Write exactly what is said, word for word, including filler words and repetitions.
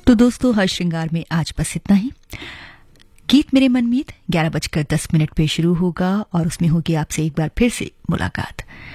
तो दोस्तों हर श्रृंगार में आज बस इतना ही। गीत मेरे मनमीत ग्यारह बजकर दस मिनट पे शुरू होगा और उसमें होगी आपसे एक बार फिर से मुलाकात।